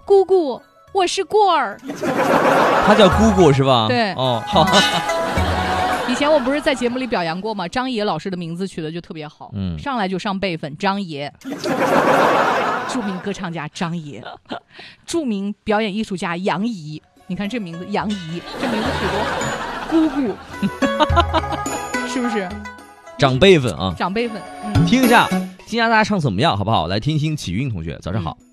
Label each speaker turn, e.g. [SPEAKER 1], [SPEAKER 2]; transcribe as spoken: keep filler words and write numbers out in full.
[SPEAKER 1] 姑姑，我是过儿。
[SPEAKER 2] 他叫姑姑是吧？
[SPEAKER 1] 对，
[SPEAKER 2] 哦，好。
[SPEAKER 1] 以前我不是在节目里表扬过吗？张爷老师的名字取得就特别好，
[SPEAKER 2] 嗯，
[SPEAKER 1] 上来就上辈分，张爷，著名歌唱家张爷，著名表演艺术家杨怡。你看这名字，杨怡，这名字取多好，姑姑，是不是？
[SPEAKER 2] 长辈分啊，
[SPEAKER 1] 长辈分。嗯，
[SPEAKER 2] 听一下金家大家唱怎么样，好不好？来听听启运同学，早上好。嗯